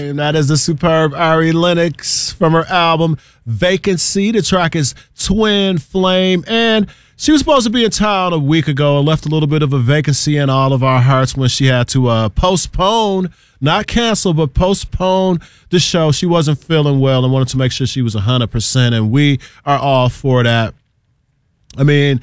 Flame. That is the superb Ari Lennox from her album Vacancy. The track is Twin Flame. And she was supposed to be in town a week ago and left a little bit of a vacancy in all of our hearts when she had to postpone, not cancel, but postpone the show. She wasn't feeling well and wanted to make sure she was 100%, and we are all for that. I mean,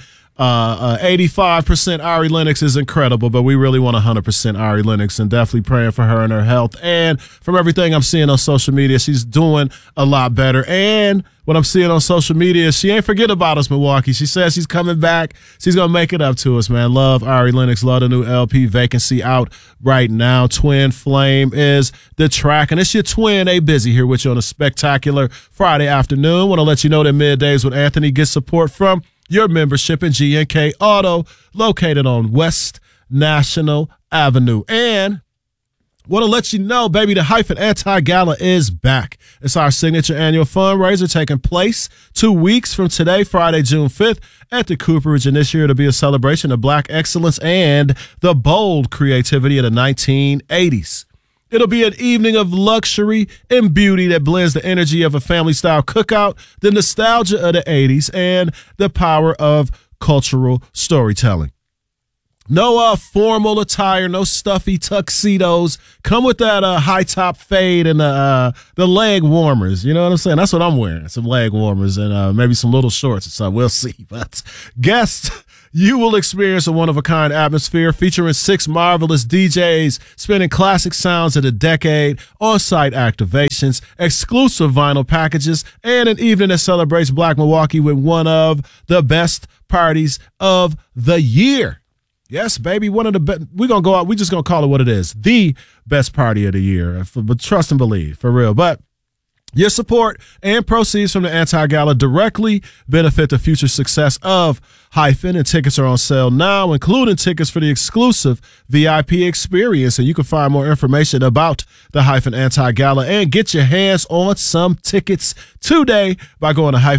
85% Ari Lennox is incredible, but we really want 100% Ari Lennox, and definitely praying for her and her health. And from everything I'm seeing on social media, she's doing a lot better. And what I'm seeing on social media, she ain't forget about us, Milwaukee. She says she's coming back. She's going to make it up to us, man. Love Ari Lennox. Love the new LP, Vacancy, out right now. Twin Flame is the track. And it's your twin, A-Busy, here with you on a spectacular Friday afternoon. Want to let you know that Middays with Anthony gets support from your membership in G&K Auto, located on West National Avenue. And want to let you know, baby, the Hyphen Anti-Gala is back. It's our signature annual fundraiser taking place 2 weeks from today, Friday, June 5th, at the Cooperage. And this year it'll be a celebration of Black excellence and the bold creativity of the 1980s. It'll be an evening of luxury and beauty that blends the energy of a family-style cookout, the nostalgia of the 80s, and the power of cultural storytelling. No formal attire, no stuffy tuxedos. Come with that high-top fade and the leg warmers. You know what I'm saying? That's what I'm wearing, some leg warmers and maybe some little shorts or something. We'll see. But guests, you will experience a one-of-a-kind atmosphere featuring 6 marvelous DJs spinning classic sounds of the decade, on-site activations, exclusive vinyl packages, and an evening that celebrates Black Milwaukee with one of the best parties of the year. Yes, baby, one of the best. We're going to go out. We're just going to call it what it is. The best party of the year. But trust and believe, for real. But your support and proceeds from the Anti-Gala directly benefit the future success of Hyphen, and tickets are on sale now, including tickets for the exclusive VIP experience. And you can find more information about the Hyphen Anti-Gala and get your hands on some tickets today by going to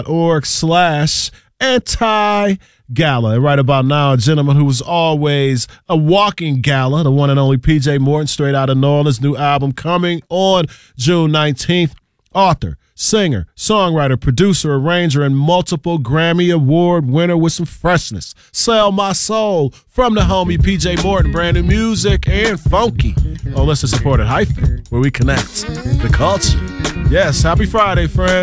hyphen.org/anti-gala. And right about now, a gentleman who was always a walking gala, the one and only PJ Morton, straight out of New Orleans, new album coming on June 19th. Author, singer, songwriter, producer, arranger, and multiple Grammy Award winner with some freshness. Sell My Soul from the homie PJ Morton. Brand new music and funky. Oh, let's support it. Hyphen, where we connect the culture. Yes, happy Friday, friends.